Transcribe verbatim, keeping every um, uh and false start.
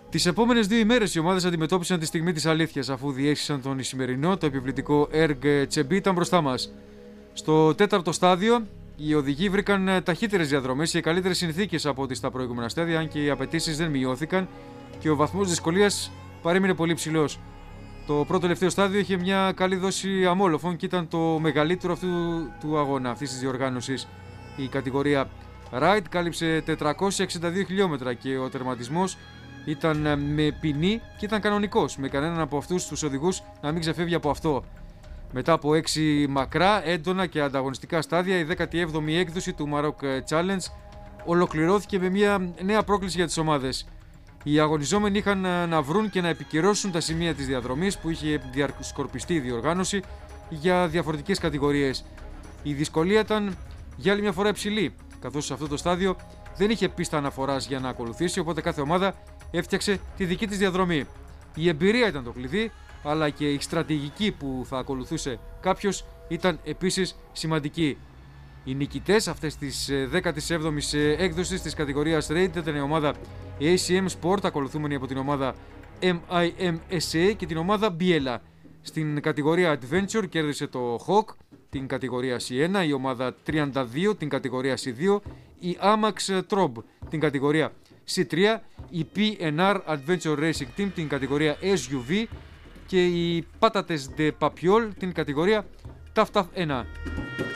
Τις επόμενες δύο ημέρες οι ομάδες αντιμετώπισαν τη στιγμή της αλήθειας, αφού διέσχισαν τον Ισημερινό. Το επιβλητικό Εργκ Τσεμπί ήταν μπροστά μας. Στο τέταρτο στάδιο, οι οδηγοί βρήκαν ταχύτερες διαδρομές και καλύτερες συνθήκες από ό,τι στα προηγούμενα στάδια, αν και οι απαιτήσεις δεν μειώθηκαν και ο βαθμός δυσκολίας παρέμεινε πολύ ψηλός. Το πρώτο τελευταίο στάδιο είχε μια καλή δόση αμόλοφων και ήταν το μεγαλύτερο αυτού του αγώνα, αυτής της διοργάνωσης. Η κατηγορία Ride κάλυψε τετρακόσια εξήντα δύο χιλιόμετρα και ο τερματισμός ήταν με ποινή και ήταν κανονικός, με κανέναν από αυτούς τους οδηγούς να μην ξεφεύγει από αυτό. Μετά από έξι μακρά, έντονα και ανταγωνιστικά στάδια, η δέκατη έβδομη έκδοση του Maroc Challenge ολοκληρώθηκε με μια νέα πρόκληση για τις ομάδες. Οι αγωνιζόμενοι είχαν να βρουν και να επικυρώσουν τα σημεία της διαδρομής που είχε διασκορπιστεί η διοργάνωση για διαφορετικές κατηγορίες. Η δυσκολία ήταν για άλλη μια φορά υψηλή, καθώς σε αυτό το στάδιο δεν είχε πίστα αναφοράς για να ακολουθήσει, οπότε κάθε ομάδα έφτιαξε τη δική της διαδρομή. Η εμπειρία ήταν το κλειδί, αλλά και η στρατηγική που θα ακολουθούσε κάποιος ήταν επίσης σημαντική. Οι νικητές αυτές της δέκατης έβδομης έκδοσης της κατηγορίας Raid ήταν η ομάδα έι σι εμ Sport, ακολουθούμενη από την ομάδα εμ άι εμ ες έι και την ομάδα Biela. Στην κατηγορία Adventure κέρδισε το Hawk, την κατηγορία σι ένα, η ομάδα τριάντα δύο, την κατηγορία σι δύο, η Amax Trob, την κατηγορία σι τρία, η πι εν αρ Adventure Racing Team, την κατηγορία ες γιου βι και οι Patates de Papiol, την κατηγορία ταφ ταφ ένα.